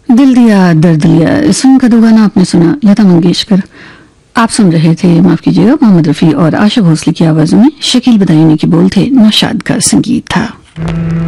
दिल दिया दर्द लिया, इस फिल्म का दो गाना आपने सुना, लता मंगेशकर। आप सुन रहे थे, माफ कीजिएगा, मोहम्मद रफी और आशा भोसले की आवाजों में। शकील बदायूनी के बोल थे, नौशाद का संगीत था।